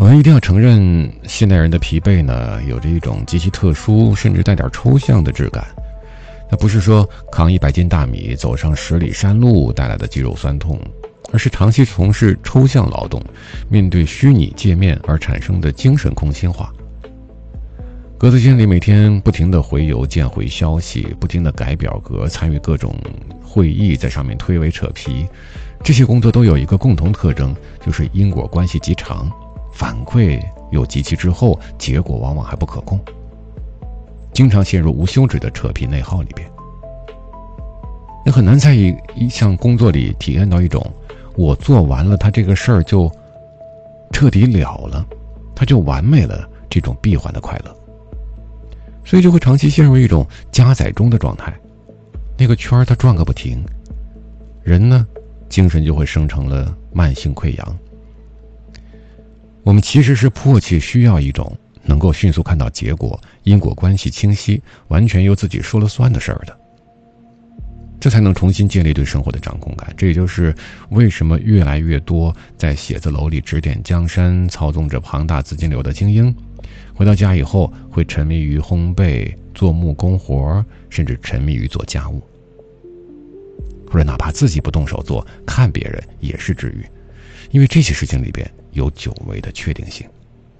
我们一定要承认，现代人的疲惫呢，有着一种极其特殊，甚至带点抽象的质感。那不是说扛100斤大米走上10里山路带来的肌肉酸痛，而是长期从事抽象劳动，面对虚拟界面而产生的精神空心化。格子经理每天不停地回邮件、回消息，不停地改表格，参与各种会议，在上面推诿扯皮。这些工作都有一个共同特征，就是因果关系极长，反馈又极其滞后，结果往往还不可控，经常陷入无休止的扯皮内耗里边。也很难在一项工作里体验到一种我做完了它这个事儿就彻底了了，它就完美了这种闭环的快乐，所以就会长期陷入一种加载中的状态，那个圈它转个不停，人呢精神就会生成了慢性溃疡。我们其实是迫切需要一种能够迅速看到结果、因果关系清晰、完全由自己说了算的事儿的，这才能重新建立对生活的掌控感。这也就是为什么越来越多在写字楼里指点江山、操纵着庞大资金流的精英，回到家以后会沉迷于烘焙、做木工活，甚至沉迷于做家务，或者哪怕自己不动手做，看别人也是治愈，因为这些事情里边有久违的确定性。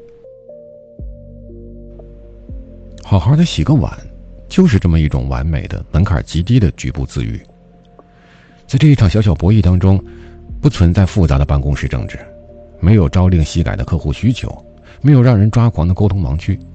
好好的洗个碗，就是这么一种完美的、门槛极低的局部自愈。在这一场小小博弈当中，不存在复杂的办公室政治，没有朝令夕改的客户需求，没有让人抓狂的沟通盲区，